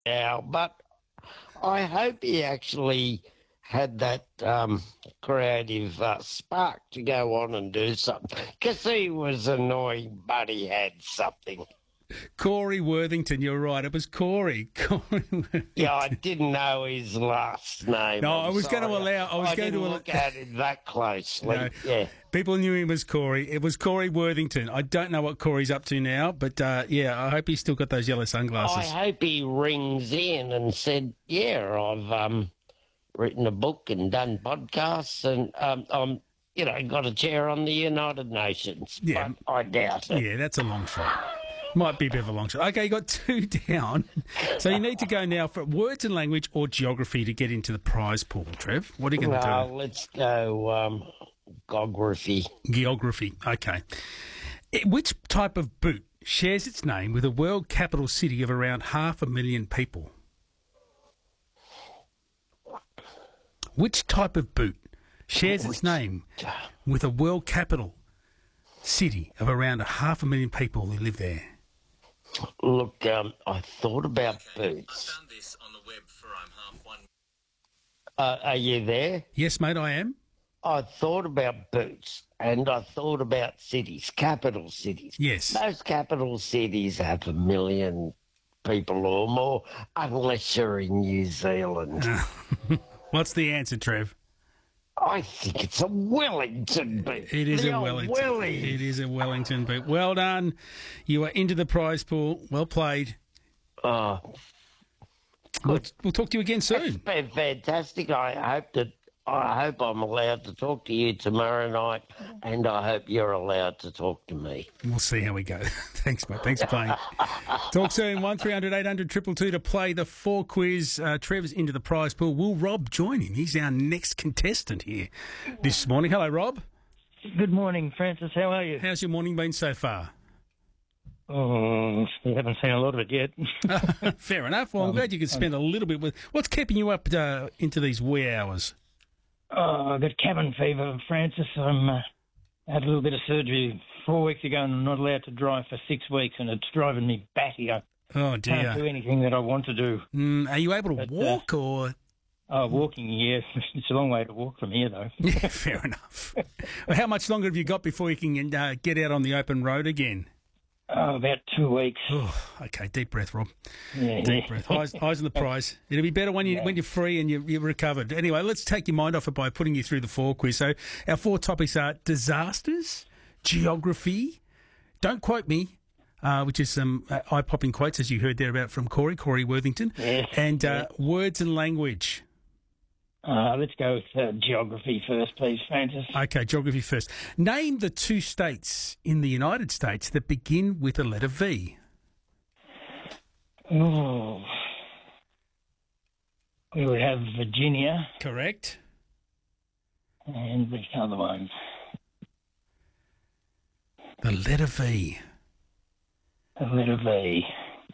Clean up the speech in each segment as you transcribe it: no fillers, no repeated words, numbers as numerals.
now, but I hope he actually had that creative spark to go on and do something, because he was annoying, but he had something. Corey Worthington, you're right. It was Corey. Yeah, I didn't know his last name. No, I'm I was going to sorry. allow. I was going didn't to look at it that closely. No. Yeah. People knew him as Corey. It was Corey Worthington. I don't know what Corey's up to now, but I hope he's still got those yellow sunglasses. I hope he rings in and said, "Yeah, I've written a book and done podcasts, and I'm got a chair on the United Nations." Yeah. But I doubt it. Yeah, that's a long shot. Might be a bit of a long shot. Okay, you got 2 down. So you need to go now for words and language or geography to get into the prize pool, Trev. What are you going to do? Let's go geography. Geography. Okay. Which type of boot shares its name with a world capital city of around 500,000 people? Which type of boot shares its name with a world capital city of around 500,000 people who live there? Look, I thought about boots. I found this on the web for I'm Half One. Are you there? Yes, mate, I am. I thought about boots, and I thought about cities, capital cities. Yes. Most capital cities have 1 million people or more, unless you're in New Zealand. What's the answer, Trev? I think it's a Wellington boot. It is The a old Wellington. Wellie. It is a Wellington boot. Well done. You are into the prize pool. Well played. Oh, We'll talk to you again it's soon. been fantastic. I hope I'm allowed to talk to you tomorrow night, and I hope you're allowed to talk to me. We'll see how we go. Thanks, mate. Thanks for playing. Talk soon. 1300 800 222 to play the 4 quiz. Trev's into the prize pool. Will Rob join him? He's our next contestant here this morning. Hello, Rob. Good morning, Francis. How are you? How's your morning been so far? Oh, you haven't seen a lot of it yet. Fair enough. Well, I'm glad you could spend a little bit with... What's keeping you up into these wee hours? I've got cabin fever, Francis. I had a little bit of surgery 4 weeks ago and I'm not allowed to drive for 6 weeks, and it's driving me batty. I Oh, can't dear. do anything that I want to do. Are you able to But, walk or... Walking, yes. It's a long way to walk from here, though. Yeah, fair enough. Well, how much longer have you got before you can get out on the open road again? About 2 weeks. Oh, okay. Deep breath, Rob. Yeah, Deep breath. Eyes on the prize. It'll be better when you're free and you're recovered. Anyway, let's take your mind off it by putting you through the 4 quiz. So our 4 topics are disasters, geography, don't quote me, which is some eye-popping quotes, as you heard there about from Corey Worthington, Yes, and yes. words and language. Let's go with geography first, please, Francis. Okay, geography first. Name the 2 states in the United States that begin with the letter V. Oh. We would have Virginia Correct. and which other one? The letter V. The letter V.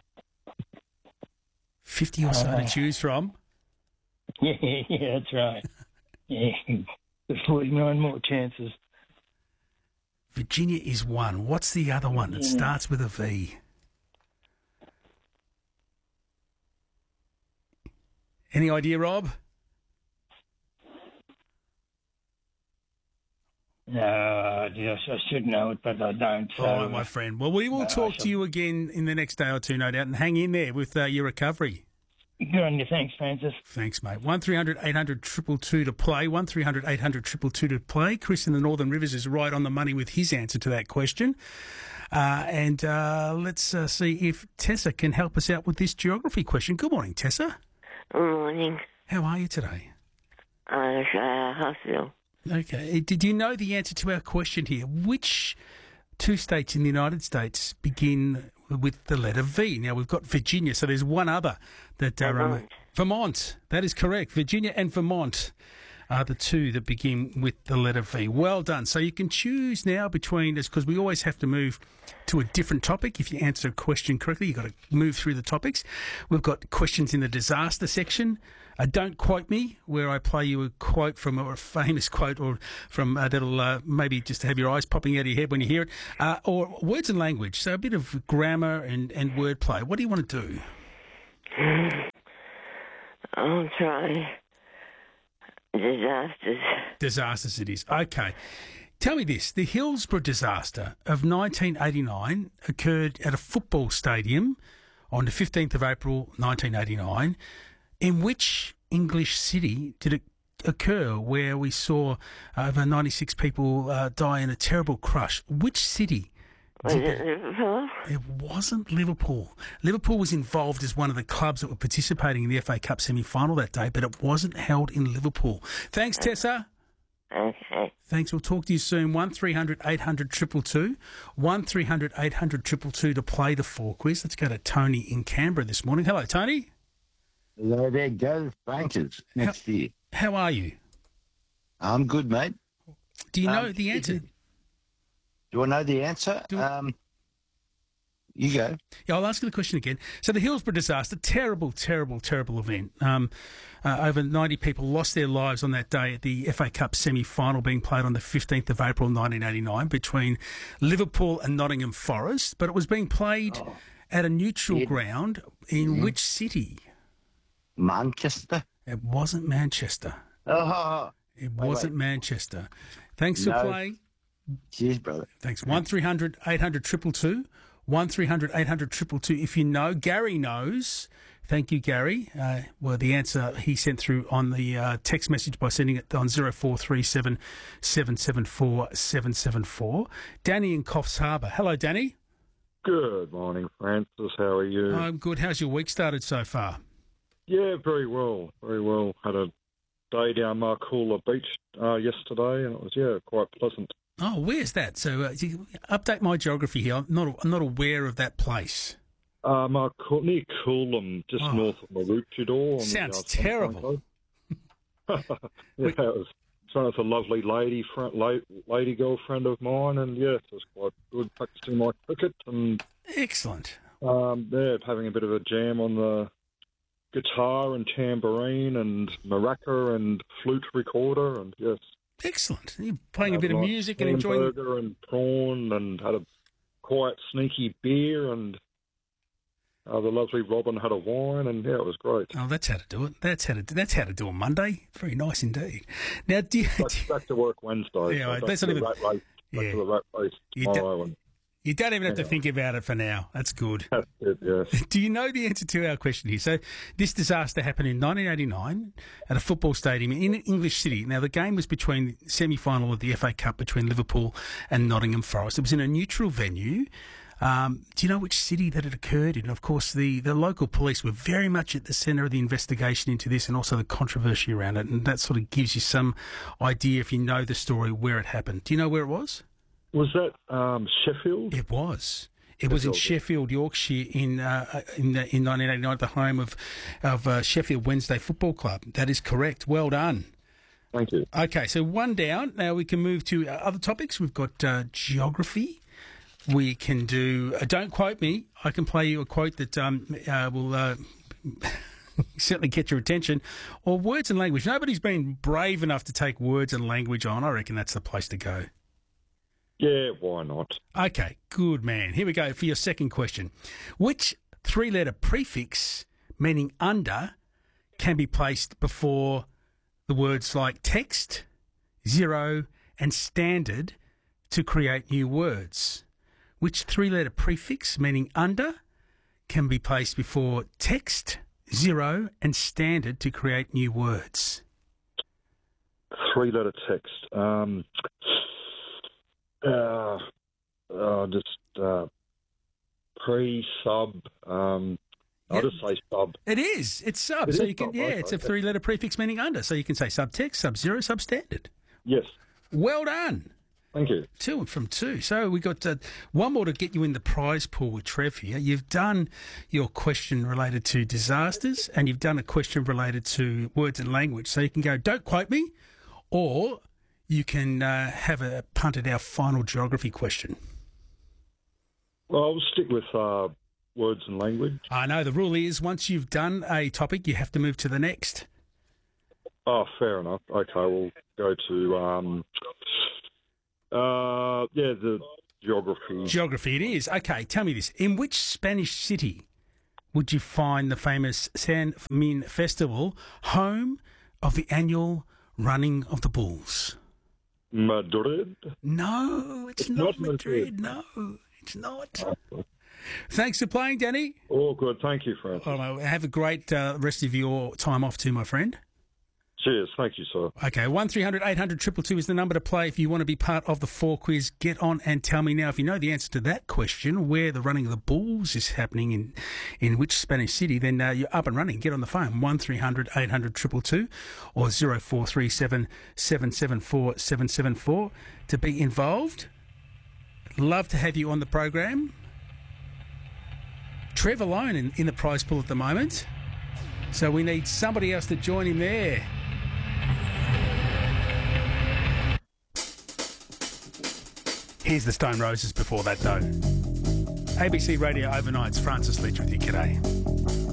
50 or so to choose from. Yeah, that's right. Yeah, there's 49 more chances. Virginia is one. What's the other one that starts with a V? Any idea, Rob? No, yes, I should know it, but I don't. So, Oh, my friend. Well, we will talk to you again in the next day or two, no doubt, and hang in there with your recovery. Good on you. Thanks, Francis. Thanks, mate. 1300 800 222 to play. 1300 800 222 to play. Chris in the Northern Rivers is right on the money with his answer to that question. And let's see if Tessa can help us out with this geography question. Good morning, Tessa. Good morning. How are you today? Hospital. Okay. Did you know the answer to our question here? Which 2 states in the United States begin with the letter V? Now, we've got Virginia, so there's one other that... Vermont. Vermont. That is correct. Virginia and Vermont are the 2 that begin with the letter V. Well done. So you can choose now between us, because we always have to move to a different topic. If you answer a question correctly, you've got to move through the topics. We've got questions in the disaster section. Don't quote me, where I play you a quote from, or a famous quote, or from that'll maybe just have your eyes popping out of your head when you hear it, or words and language. So a bit of grammar and wordplay. What do you want to do? I'll try disasters. Disasters it is. Okay. Tell me this. The Hillsborough disaster of 1989 occurred at a football stadium on the 15th of April 1989. In which English city did it occur where we saw over 96 people die in a terrible crush? Which city? Was it Liverpool? It wasn't Liverpool. Liverpool was involved as one of the clubs that were participating in the FA Cup semi-final that day, but it wasn't held in Liverpool. Thanks, Tessa. Okay. Thanks. We'll talk to you soon. 1300 800 222. 1300 800 222 to play the 4 quiz. Let's go to Tony in Canberra this morning. Hello, Tony. Hello there, go Bankers next year. How are you? I'm good, mate. Do you know the answer? Do I know the answer? You go. Yeah, I'll ask you the question again. So the Hillsborough disaster, terrible, terrible, terrible event. Over 90 people lost their lives on that day at the FA Cup semi-final being played on the 15th of April 1989 between Liverpool and Nottingham Forest. But it was being played at a neutral ground in which city? Manchester? It wasn't Manchester. Oh, It wasn't Manchester. Thanks for playing. Cheers, brother. Thanks. 1300 800 222. 1300 800 222. If you know, Gary knows. Thank you, Gary. Well, the answer he sent through on the text message by sending it on 0437 774 774. Danny in Coffs Harbour. Hello, Danny. Good morning, Francis. How are you? I'm good. How's your week started so far? Yeah, very well. Very well. Had a day down Marcoola Beach yesterday, and it was, quite pleasant. Oh, where's that? So update my geography here. I'm not aware of that place. Near Coolum, just north of Maroochydore. Sounds terrible. It was. So it's a lovely lady girlfriend of mine, and it was quite good practicing my cricket and excellent. Having a bit of a jam on the guitar and tambourine and maraca and flute recorder, and yes. Excellent. You're playing a bit of music and enjoying hamburger and prawn, and had a quiet, sneaky beer, and the lovely Robin had a wine, and it was great. Oh, that's how to do it. That's how to do a Monday. Very nice indeed. Now, back to work Wednesday. Yeah, so that's not even. Back to the rat race tomorrow. You don't even have to think about it for now. That's good. That's it, yes. Do you know the answer to our question here? So this disaster happened in 1989 at a football stadium in an English city. Now, the game was between the semi-final of the FA Cup between Liverpool and Nottingham Forest. It was in a neutral venue. Do you know which city that it occurred in? Of course, the local police were very much at the centre of the investigation into this and also the controversy around it. And that sort of gives you some idea, if you know the story, where it happened. Do you know where it was? Was that Sheffield? It was. It was in Sheffield, Yorkshire, in 1989, at the home of Sheffield Wednesday Football Club. That is correct. Well done. Thank you. Okay, so one down. Now we can move to other topics. We've got geography. We can do. Don't quote me. I can play you a quote that will certainly get your attention. Or words and language. Nobody's been brave enough to take words and language on. I reckon that's the place to go. Yeah, why not? Okay, good man. Here we go for your second question. Which three-letter prefix, meaning under, can be placed before the words like text, zero, and standard to create new words? Which three-letter prefix, meaning under, can be placed before text, zero, and standard to create new words? Three-letter text. Pre-sub. I'll just say sub. It is. It's sub. So you can. Yeah, it's a three-letter prefix meaning under. So you can say subtext, sub-zero, substandard. Yes. Well done. Thank you. 2 from 2. So we got one more to get you in the prize pool with Trev here. You've done your question related to disasters, and you've done a question related to words and language. So you can go, don't quote me, or you can have a punt at our final geography question. Well, I'll stick with words and language. I know the rule is once you've done a topic, you have to move to the next. Oh, fair enough. Okay, we'll go to the geography. Geography it is. Okay, tell me this. In which Spanish city would you find the famous San Fermin Festival home of the annual running of the bulls? Madrid? No, it's not Madrid. No, it's not. Thanks for playing, Danny. Oh, good. Thank you, Francis. All right, have a great rest of your time off too, my friend. Cheers. Thank you, sir. Okay, 1300 800 222 is the number to play if you want to be part of the 4 quiz. Get on and tell me now if you know the answer to that question, where the running of the bulls is happening in which Spanish city, then you're up and running. Get on the phone, 1300 800 222 or 0437 774 774 to be involved. Love to have you on the program. Trev alone in the prize pool at the moment, so we need somebody else to join him there. Here's the Stone Roses before that, though. ABC Radio Overnights, Francis Leach with you. G'day.